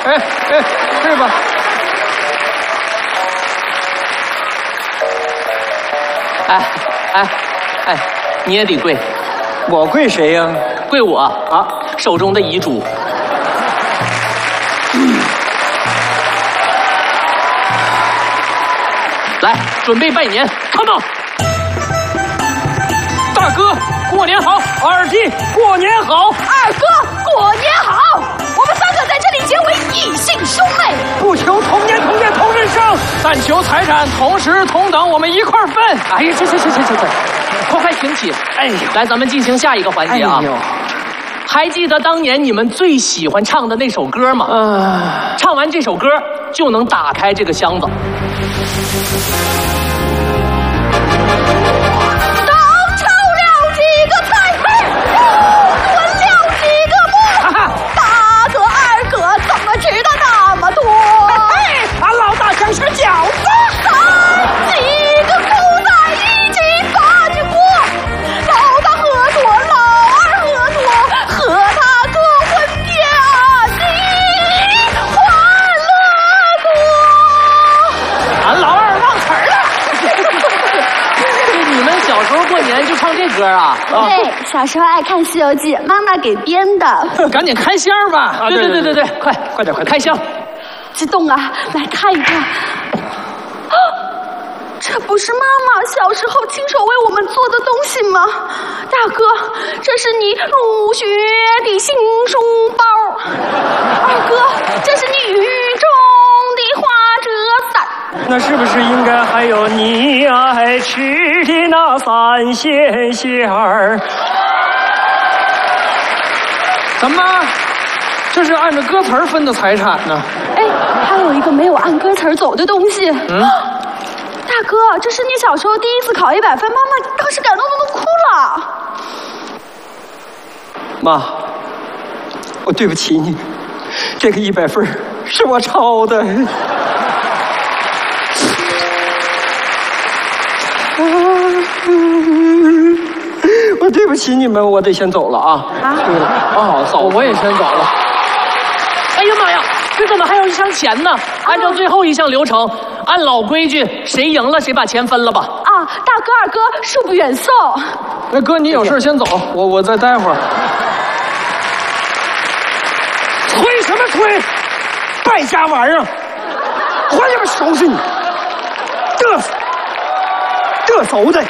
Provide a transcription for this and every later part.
对吧？ 哎，你也得跪， 我跪谁呀？ 跪我啊！手中的遗嘱。来，准备拜年 ，Come on！ 大哥，过年好！二弟，过年好！ 二哥，过年好！我们三个在这里结为异姓兄妹， 不求同年同月同日生，但求财产同时同等，我们一块分。 哎呀，行，快请起！哎呦，来，咱们进行下一个环节啊！还记得当年你们最喜欢唱的那首歌吗？唱完这首歌就能打开这个箱子。 是饺子，几个口在一起把你过，老大喝多，老二喝多，和他各混家喜欢乐多。 俺老二忘词儿了。你们小时候过年就唱这歌啊？ 对，小时候爱看《西游记》，妈妈给编的。 赶紧开箱吧！ 对，快点开箱。 激动啊！来看一看，这不是妈妈小时候亲手为我们做的东西吗？大哥，这是你入学的新书包。二哥，这是你雨中的花折伞。 那是不是应该还有你爱吃的那三鲜馅儿？怎么？这是按照歌词分的财产呢？ 哎，还有一个没有按歌词走的东西。大哥，这是你小时候第一次考100分，妈妈当时感动的都哭了。 妈，我对不起你，这个100分是我抄的。我对不起你们，我得先走了啊！对了，走，我也先走了。 哎呀妈呀，这怎么还有一箱钱呢？按照最后一项流程，按老规矩，谁赢了谁把钱分了吧。 啊，大哥二哥，恕不远送。 那哥，你有事先走，我再待会儿。催什么催？败家玩意儿！回来吧，收拾你！这走的。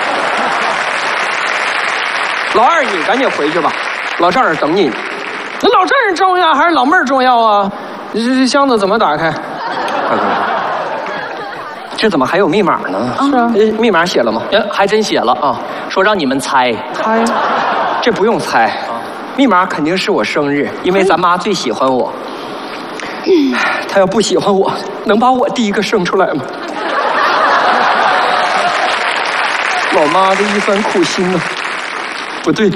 老二，你赶紧回去吧，老丈人等你。那老丈人重要还是老妹儿重要啊？这箱子怎么打开？快，这怎么还有密码呢？是啊，密码写了吗？ 还真写了啊，说让你们猜。 猜？这不用猜，密码肯定是我生日，因为咱妈最喜欢我。她要不喜欢我，能把我第一个生出来吗？老妈的一番苦心啊！不对，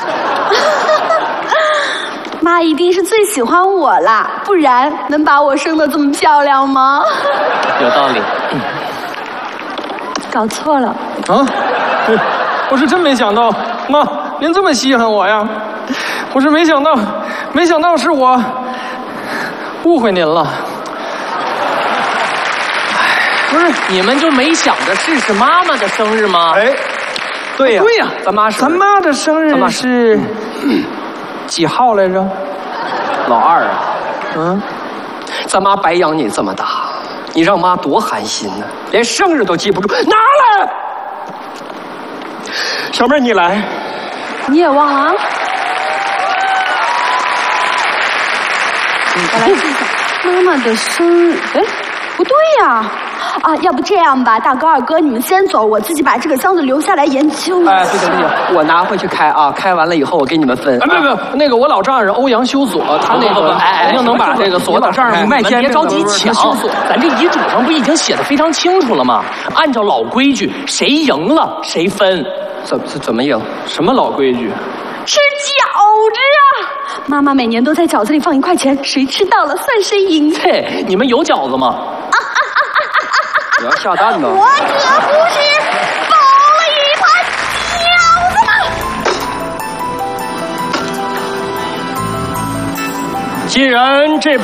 妈一定是最喜欢我啦，不然能把我生得这么漂亮吗？ 有道理。 搞错了啊！我是真没想到，妈，您这么稀罕我呀！我是没想到是我误会您了。 不是，你们就没想着是妈妈的生日吗？ 哎，对呀，咱妈的生日是几号来着？老二啊，咱妈白养你这么大，你让妈多寒心呢，连生日都记不住。拿来，小妹你来， 你也忘了啊？我来记一下，妈妈的生日，哎，不对呀。啊，要不这样吧，大哥二哥你们先走，我自己把这个箱子留下来研究。 哎，对，我拿回去开啊，开完了以后我给你们分。没有，那个我老丈人欧阳修锁，他那个肯定能把这个锁。 老丈人卖钱，别着急抢，咱这遗嘱上不已经写的非常清楚了吗？按照老规矩，谁赢了谁分。 怎么赢？什么老规矩？ 吃饺子啊！妈妈每年都在饺子里放1块钱，谁吃到了算谁赢。 嘿，你们有饺子吗？ 我要下蛋呢！ 我可不是包了一盘饺子吗？ 既然这